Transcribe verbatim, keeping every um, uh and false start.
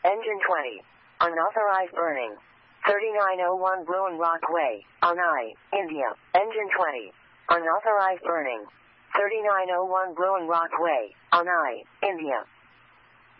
Engine twenty. Unauthorized burning. thirty-nine oh one Bruin Rock Way, Anai, India. Engine twenty. Unauthorized burning. thirty-nine oh one Bruin Rock Way, Anai, India.